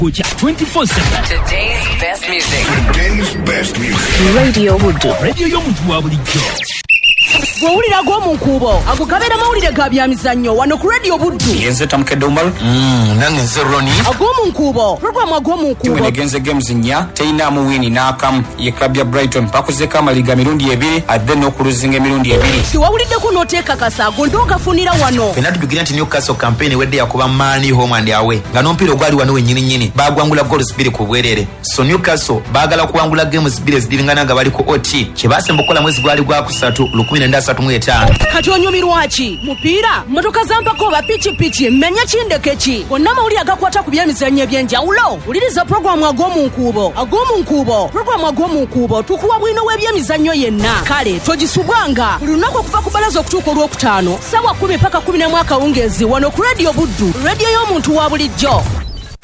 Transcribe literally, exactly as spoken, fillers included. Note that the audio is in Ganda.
twenty-four seven. Today's best music. Today's best music. Radio Wood. Radio y'omuntu wa bulijjo. Bwowulira gwomu nkubo agugabira mawulire ga byamizannyo wano ku Radio Buddu. Yenze tamukedde umalu mm nange nze Roni agwomu nkubo program agwomu nkubo tumenegenze games nya teina mu wini n'akamu ye club ya Brighton pakuzeka amaliga mirundi ebiri adde n'okuluzinga emirundi ebiri tiwawulidde ku noteeka kasago ndogafunira wano penalty tugira nti Newcastle campaign wedde yakuba Mani home and away nga n'ompira ogwali wano wennyini nyini bagwangula goals bbiri ku bwerere so Newcastle baagala kuwangula games bbiri ezidingana nga bali ku O T kyebasemba okukola mwezi gwali gwa kusatu lukumi nenda asatu mu etaano kati onyumirwa ki mupiira motoka zampako ba pichi pichi mmenya kindeke ki bonna mawuli agakwata ku byemizannyo ebyenjawulo wuliriza programu ag'omu nkuubo ag'omu nkuubo programu ag'omu nkuubo tukuwa bwino w'ebyemizannyo yenna kale togisubwanga buli lunaku okuva ku balaza okutuuka olwokutaano ssaawa kumi paka kumi n'emu akawungeezi wano ku Radio Buddu radio y'omuntu wa bulijjo.